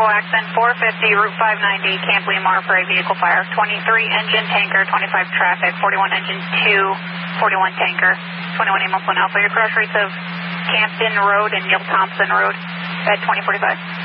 vehicle accident, 450, Route 590, Camp Leamar for a vehicle fire. 23 engine tanker, 25 traffic, 41 engine 2, 41 tanker, 21 Amos 1 Alpha. Your crash rates of Campton Road and Neil Thompson Road at 2045.